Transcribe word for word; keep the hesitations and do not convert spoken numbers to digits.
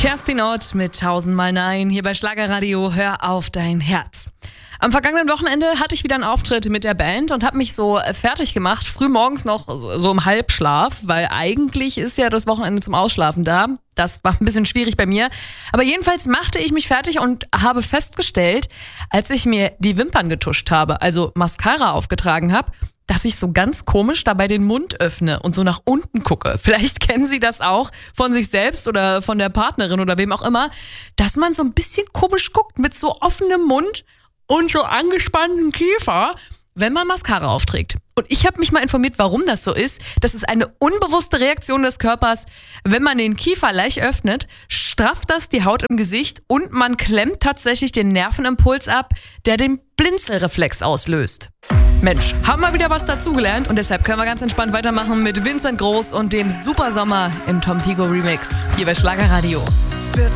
Kerstin Ott mit tausendmal Nein hier bei Schlagerradio. Hör auf dein Herz. Am vergangenen Wochenende hatte ich wieder einen Auftritt mit der Band und habe mich so fertig gemacht, früh morgens noch so im Halbschlaf, weil eigentlich ist ja das Wochenende zum Ausschlafen da. Das war ein bisschen schwierig bei mir. Aber jedenfalls machte ich mich fertig und habe festgestellt, als ich mir die Wimpern getuscht habe, also Mascara aufgetragen habe, dass ich so ganz komisch dabei den Mund öffne und so nach unten gucke. Vielleicht kennen Sie das auch von sich selbst oder von der Partnerin oder wem auch immer, dass man so ein bisschen komisch guckt mit so offenem Mund und so angespanntem Kiefer, wenn man Mascara aufträgt. Und ich habe mich mal informiert, warum das so ist. Das ist eine unbewusste Reaktion des Körpers. Wenn man den Kiefer leicht öffnet, strafft das die Haut im Gesicht und man klemmt tatsächlich den Nervenimpuls ab, der den Blinzelreflex auslöst. Mensch, haben wir wieder was dazugelernt und deshalb können wir ganz entspannt weitermachen mit Vincent Groß und dem Super Sommer im Tom Tigo Remix hier bei Schlagerradio.